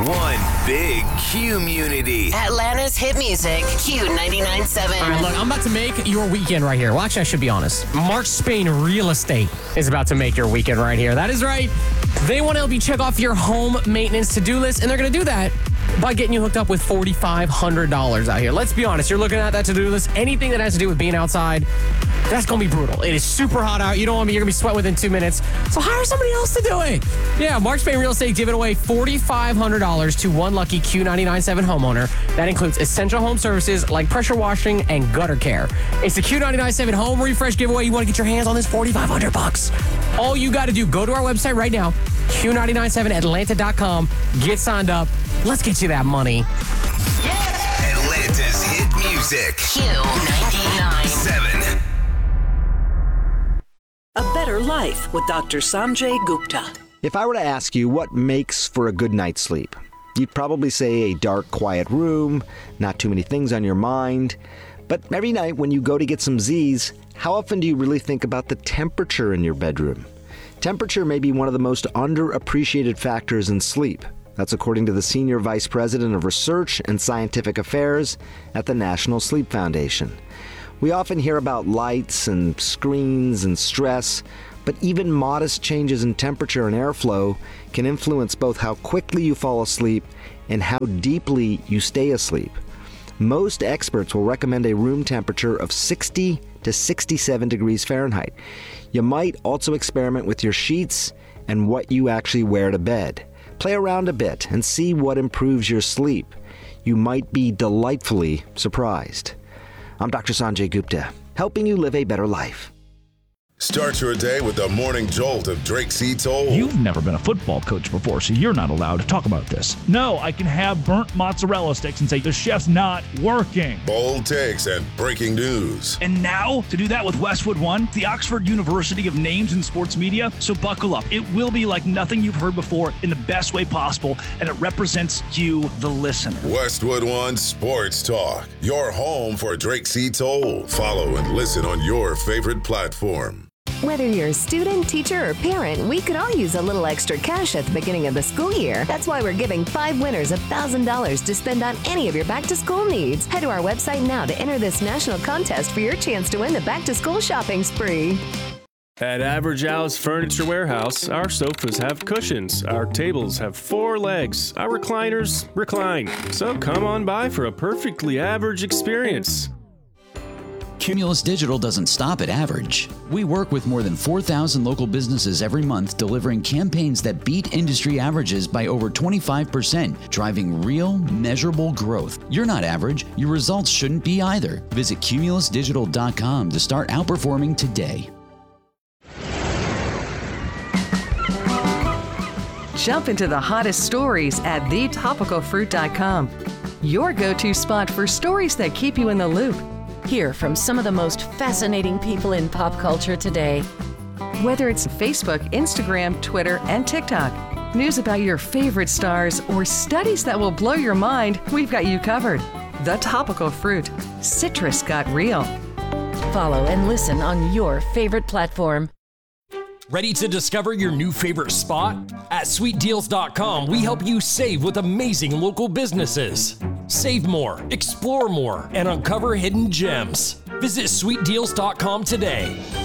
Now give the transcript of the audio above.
One big community. Atlanta's hit music, Q99.7. All right, look, I'm about to make your weekend right here. Well, actually, I should be honest. Mark Spain Real Estate is about to make your weekend right here. That is right. They want to help you check off your home maintenance to-do list, and they're going to do that by getting you hooked up with $4,500 out here. Let's be honest. You're looking at that to-do list. Anything that has to do with being outside, that's going to be brutal. It is super hot out. You don't want me. You're going to be sweating within 2 minutes. So hire somebody else to do it. Yeah, Mark Spain Real Estate giving away $4,500 to one lucky Q99.7 homeowner. That includes essential home services like pressure washing and gutter care. It's the Q99.7 home refresh giveaway. You want to get your hands on this $4,500. All you got to do, go to our website right now, Q997Atlanta.com. Get signed up. Let's get you that money. Atlanta's hit music. Q99.7. A Better Life with Dr. Sanjay Gupta. If I were to ask you what makes for a good night's sleep, you'd probably say a dark, quiet room, not too many things on your mind. But every night when you go to get some Z's, how often do you really think about the temperature in your bedroom? Temperature may be one of the most underappreciated factors in sleep. That's according to the Senior Vice President of Research and Scientific Affairs at the National Sleep Foundation. We often hear about lights and screens and stress, but even modest changes in temperature and airflow can influence both how quickly you fall asleep and how deeply you stay asleep. Most experts will recommend a room temperature of 60 to 67 degrees Fahrenheit. You might also experiment with your sheets and what you actually wear to bed. Play around a bit and see what improves your sleep. You might be delightfully surprised. I'm Dr. Sanjay Gupta, helping you live a better life. Start your day with the morning jolt of Drake C. Toll. You've never been a football coach before, so you're not allowed to talk about this. No, I can have burnt mozzarella sticks and say the chef's not working. Bold takes and breaking news. And now, to do that with Westwood One, the Oxford University of names in sports media, so buckle up. It will be like nothing you've heard before in the best way possible, and it represents you, the listener. Westwood One Sports Talk, your home for Drake C. Toll. Follow and listen on your favorite platform. Whether you're a student, teacher, or parent, we could all use a little extra cash at the beginning of the school year. That's why we're giving 5 winners $1,000 to spend on any of your back-to-school needs. Head to our website now to enter this national contest for your chance to win the back-to-school shopping spree. At Average Al's Furniture Warehouse, our sofas have cushions, our tables have 4 legs, our recliners recline. So come on by for a perfectly average experience. Cumulus Digital doesn't stop at average. We work with more than 4,000 local businesses every month, delivering campaigns that beat industry averages by over 25%, driving real, measurable growth. You're not average. Your results shouldn't be either. Visit cumulusdigital.com to start outperforming today. Jump into the hottest stories at thetopicalfruit.com. Your go-to spot for stories that keep you in the loop. Hear from some of the most fascinating people in pop culture today. Whether it's Facebook, Instagram, Twitter, and TikTok, news about your favorite stars, or studies that will blow your mind, we've got you covered. The Topical Fruit. Citrus got real. Follow and listen on your favorite platform. Ready to discover your new favorite spot? At sweetdeals.com, we help you save with amazing local businesses. Save more, explore more, and uncover hidden gems. Visit sweetdeals.com today.